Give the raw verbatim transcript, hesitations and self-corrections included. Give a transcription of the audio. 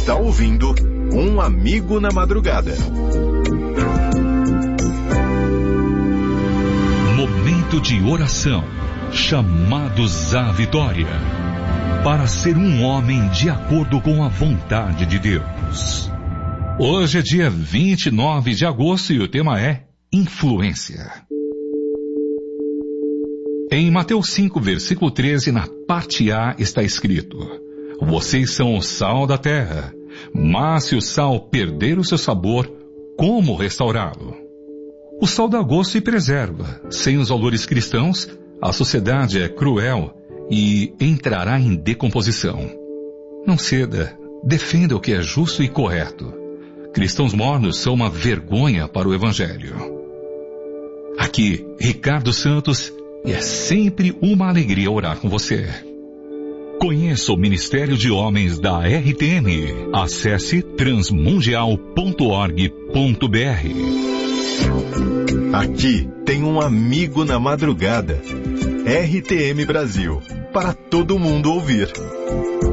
está ouvindo Um Amigo na Madrugada. Momento de oração, chamados à vitória, para ser um homem de acordo com a vontade de Deus. Hoje é dia vinte e nove de agosto e o tema é influência. Em Mateus cinco, versículo treze, na parte A, está escrito: vocês são o sal da terra, mas se o sal perder o seu sabor, como restaurá-lo? O sal dá gosto e preserva. Sem os valores cristãos, a sociedade é cruel e entrará em decomposição. Não ceda, defenda o que é justo e correto. Cristãos mornos são uma vergonha para o Evangelho. Aqui, Ricardo Santos, e é sempre uma alegria orar com você. Conheça o Ministério de Homens da R T M. Acesse transmundial ponto org ponto br. Aqui tem um amigo na madrugada. R T M Brasil, para todo mundo ouvir.